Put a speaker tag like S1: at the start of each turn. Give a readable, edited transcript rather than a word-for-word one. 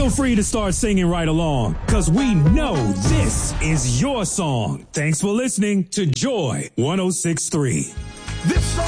S1: Feel free to start singing right along, because we know this is your song. Thanks for listening to Joy 106.3.
S2: This